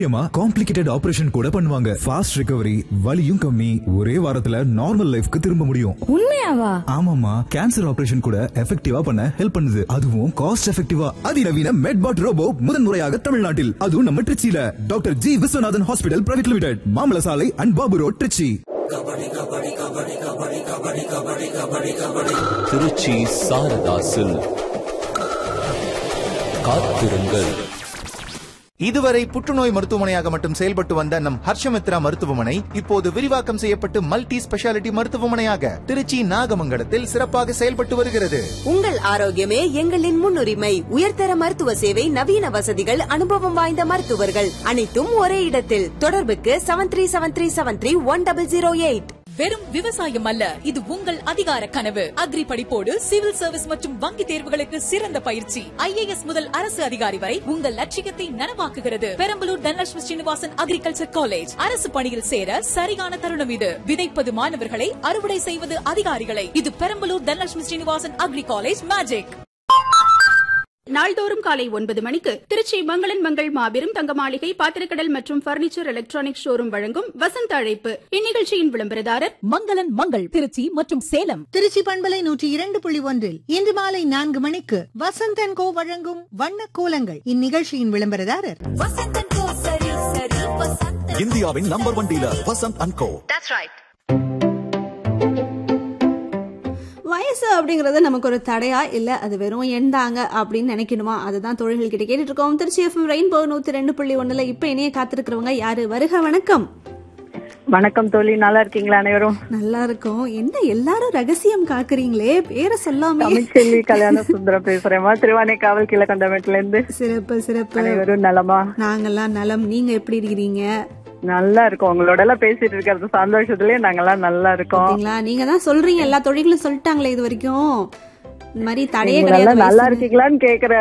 Complicated operation கூட பண்ணுவாங்க. Fast recovery, வலியும் கம்மி, ஒரே வாரத்துல நார்மல் லைஃப்க்கு திரும்ப முடியும். உண்மையாவா? ஆமாமா, கேன்சர் ஆபரேஷன் கூட எஃபெக்டிவா பண்ண ஹெல்ப் பண்ணுது. அதுவும் காஸ்ட் எஃபெக்டிவா. அதிநவீன மெட்பாட் ரோபோ முதன்முறையாக தமிழ்நாட்டில், அதுவும் நம்ம திருச்சியில doctor G Viswanathan hospital private limited, மாமல சாலை and Babu road, Trichy. Trichy Saradha silk. காத்திருங்கள். இதுவரை புற்றுநோய் மருத்துவமனையாக மட்டும் செயல்பட்டு வந்த நம் ஹர்ஷமித்ரா மருத்துவமனை இப்போது விரிவாக்கம் செய்யப்பட்டு மல்டி ஸ்பெஷாலிட்டி மருத்துவமனையாக திருச்சி நாகமங்கலத்தில் சிறப்பாக செயல்பட்டு வருகிறது. உங்கள் ஆரோக்கியமே எங்களின் முன்னுரிமை. உயர்தர மருத்துவ சேவை, நவீன வசதிகள், அனுபவம் வாய்ந்த மருத்துவர்கள், அனைத்தும் ஒரே இடத்தில். தொடர்புக்கு 7373731008. வெறும் விவசாயம் அல்ல, இது உங்கள் அதிகார கனவு. அக்ரி படிப்போடு சிவில் சர்வீஸ் மற்றும் வங்கி தேர்வுகளுக்கு சிறந்த பயிற்சி. IAS முதல் அரசு அதிகாரி வரை உங்கள் லட்சியத்தை நனவாக்குகிறது. Perambalur Dhanalakshmi Srinivasan agriculture college. அரசு பணியில் சேர சரியான தருணம் இது. விதைப்பது மாணவர்களை, அறுவடை செய்வது அதிகாரிகளை. இது Perambalur Dhanalakshmi Srinivasan agri college magic. நாள்தோறும் காலை 9 மணிக்கு திருச்சி மங்களன் மங்கள் மாபெரும் தங்க மாளிகை, பாத்திரக்கடல் மற்றும் பர்னிச்சர் எலக்ட்ரானிக் ஷோரூம் வழங்கும் வசந்த அழைப்பு. இந்நிகழ்ச்சியின் விளம்பரதாரர் மங்களன் மங்கள் திருச்சி மற்றும் சேலம். திருச்சி பண்பலை 102.1 இன்று மாலை 4 மணிக்கு வசந்த் அண்ட் கோ வழங்கும் வண்ண கோலங்கள். இந்நிகழ்ச்சியின் விளம்பரதாரர் இந்தியாவின் நம்பர் 1 டீலர் வசந்த் அண்ட் கோ. வயசு அப்படிங்கறது நமக்கு ஒரு தடையா இல்ல, அது வெறும் எண்டாங்க அப்படின்னு நினைக்கணுமா? அதுதான் தோழிகள் கிட்ட கேட்டுட்டு இருக்கோம். திருச்சி FM ரெயின்போ 102.1 இப்ப இணைய காத்திருக்கிறவங்க யாரு? வருக வணக்கம். வணக்கம் தோழி, நல்லா இருக்கீங்களா? அனைவரும் நல்லா இருக்கும். என்ன எல்லாரும் ரகசியம் காக்குறீங்களே, பேரை சொல்லாம. தமிழ்ச்செல்வி கல்யாண சுந்தரம் பேசுறேமா, திருவானைக்காவல் கீழக்கண்டமேட்டுல இருந்து. சிறப்பு சிறப்பு. அனைவரும் நலமா? நாங்கெல்லாம் நலம். நீங்க எப்படி இருக்கிறீங்க? நல்லா இருக்கும். உங்களோட எல்லாம் பேசிட்டு இருக்கிறது சந்தோஷத்துலயே நாங்கெல்லாம் நல்லா இருக்கோம். நீங்க தான் சொல்றீங்க, எல்லா தொழில்களும் சொல்லிட்டாங்களே இது வரைக்கும். இந்த மாதிரி தடையே கிடையாது. நல்லா இருக்கீங்களான்னு கேக்குற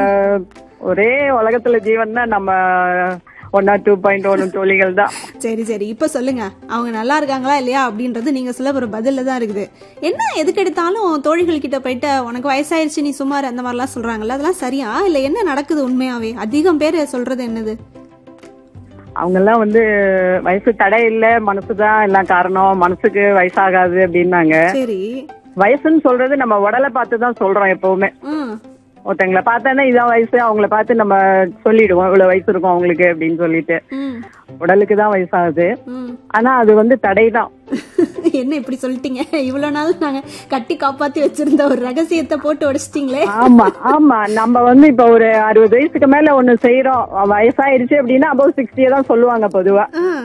ஒரே உலகத்துல ஜீவன் தான் நம்ம 102.1 தோழிகள் தான். சரி சரி, இப்ப சொல்லுங்க, அவங்க நல்லா இருக்காங்களா இல்லையா அப்படின்றது நீங்க சொல்ல ஒரு பதில தான் இருக்குது. என்ன எதுக்கு எடுத்தாலும் தோழிகள் கிட்ட போயிட்டு உனக்கு வயசாயிருச்சு நீ சுமார் அந்த மாதிரி எல்லாம் சொல்றாங்கல்ல, அதெல்லாம் சரியா இல்ல என்ன நடக்குது உண்மையாவே? அதிகம் பேர் சொல்றது என்னது? அவங்க எல்லாம் வயசு தடை இல்ல, மனசுதான் எல்லாம் காரணம், மனசுக்கு வயசாகாது அப்படின்னாங்க. சரி, வயசுன்னு சொல்றது நம்ம உடலை பார்த்துதான் சொல்றோம் எப்பவுமே. ஒருத்தங்களை பார்த்தா இதான் வயசு, அவங்கள பார்த்து நம்ம சொல்லிடுவோம் இவ்வளவு வயசு இருக்கும் அவங்களுக்கு அப்படின்னு சொல்லிட்டு. உடலுக்கு தான் வயசாகுது, ஆனா அது தடைதான். என்ன இப்படி சொல்லிட்டீங்க? இவ்வளவு நாள் நாங்க கட்டி காப்பாத்தி வச்சிருந்த ஒரு ரகசியத்தை போட்டு உடைச்சிட்டீங்களே. ஆமா ஆமா, நம்ம இப்ப ஒரு 60 வயசுக்கு மேல ஒண்ணு செய்யறோம், வயசாயிருச்சு அப்படின்னா above 60 தான் சொல்லுவாங்க பொதுவா.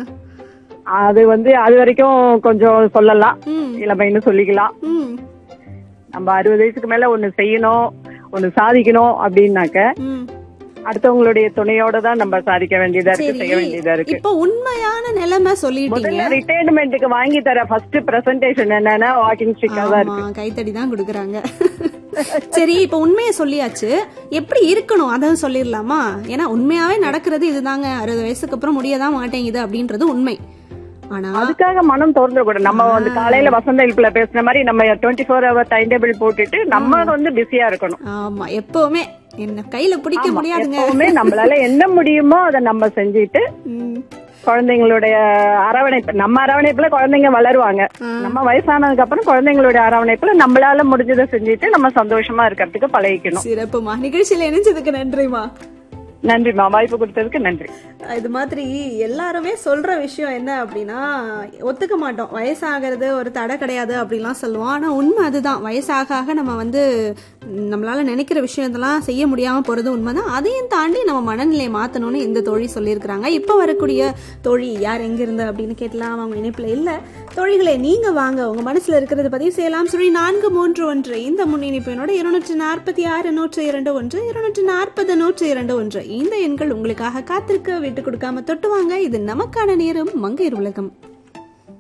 அது அது வரைக்கும் கொஞ்சம் சொல்லலாம், இளமைன்னு சொல்லிக்கலாம். நம்ம 60 வயசுக்கு மேல ஒண்ணு செய்யணும், ஒண்ணு சாதிக்கணும் அப்படின்னாக்க அடுத்தவங்களுடைய துணையோட தான் நம்ம சாதிக்க வேண்டியதா இருக்கு, செய்ய வேண்டியதா இருக்கு. இப்ப உண்மையான நிலைமை சொல்லிட்டீங்க. ரிட்டையர்மெண்ட்டுக்கு வாங்கி தர ஃபர்ஸ்ட் பிரசன்டேஷன் என்னன்னா வாக்கிங் ஸ்டிக்கா தான் இருக்கு. கைத்தடி தான் கொடுக்கறாங்க. சரி, இப்ப உண்மையை சொல்லியாச்சு, எப்படி இருக்கணும் அதான் சொல்லிடலாமா? ஏன்னா உண்மையாவே நடக்கிறது இதுதாங்க, 60 வயசுக்கு அப்புறம் முடியதான் மாட்டேங்குது அப்படின்றது உண்மை. ஆனா அதுக்காக மனம் திறந்துட கூட. நம்ம காலையில வசந்த இழுப்புல பேசுன மாதிரி நம்ம 24 hour டைம் டேபிள் போட்டுட்டு நம்ம பிஸியா இருக்கணும். ஆமா, எப்பவுமே என்ன கையில பிடிக்க முடியாதுங்க. எப்பவுமே நம்மளால என்ன முடியுமோ அதை நம்ம செஞ்சுட்டு குழந்தைங்களுடைய அரவணைப்பு, நம்ம அரவணைப்புல குழந்தைங்க வளருவாங்க. நம்ம வயசானதுக்கு அப்புறம் குழந்தைங்களுடைய அரவணைப்புல நம்மளால முடிஞ்சதை செஞ்சுட்டு நம்ம சந்தோஷமா இருக்கிறதுக்கு பழகிக்கணும். சிறப்புமா, நிகழ்ச்சியில இணைஞ்சதுக்கு நன்றிமா. நன்றிமா, வாய்ப்பு கொடுத்ததுக்கு நன்றி. இது மாதிரி எல்லாருமே சொல்ற விஷயம் என்ன அப்படின்னா, ஒத்துக்க மாட்டோம் வயசாகிறது ஒரு தடை கிடையாது அப்படின்லாம் சொல்லுவோம். ஆனா உண்மை அதுதான், வயசாக நம்ம நம்மளால நினைக்கிற விஷயத்தெல்லாம் செய்ய முடியாம போறது உண்மைதான். அதையும் தாண்டி நம்ம மனநிலையை மாத்தணும்னு இந்த தோழி சொல்லியிருக்கிறாங்க. இப்ப வரக்கூடிய தோழி யார், எங்க இருந்து அப்படின்னு கேட்கலாம். அவங்க இணைப்புல இல்ல. தோழிகளே, நீங்க வாங்க, உங்க மனசுல இருக்கிறது பதிவு செய்யலாம். 431 இந்த முன்னிணைப்பினோட 246 102 240 102 இந்த எண்கள் உங்களுக்காக காத்திருக்க, விட்டு கொடுக்காம தொட்டு வாங்க. இது நமக்கான நேரம், மங்கையர் உலகம்.